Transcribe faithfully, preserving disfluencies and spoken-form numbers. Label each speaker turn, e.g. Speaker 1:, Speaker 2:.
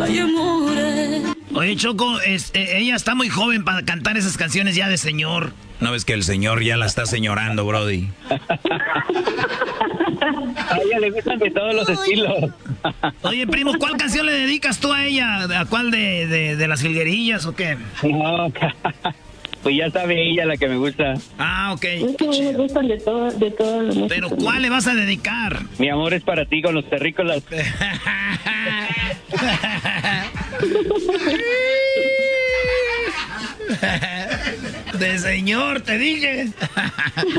Speaker 1: Ay, amore.
Speaker 2: Oye, Choco, es, eh, ella está muy joven para cantar esas canciones ya de señor.
Speaker 3: No ves que el señor ya la está señorando, Brody.
Speaker 4: A ella le gustan de todos los estilos.
Speaker 2: Oye, primo, ¿cuál canción le dedicas tú a ella? ¿A cuál de, de, de las jilguerillas o qué?
Speaker 4: No, pues ya sabe ella la que me gusta.
Speaker 2: Ah, ok.
Speaker 5: Es que me gustan de todo, de todo lo
Speaker 2: Pero ¿cuál le vas a dedicar?
Speaker 4: Mi amor es para ti con los terrícolas.
Speaker 2: De señor, te dije.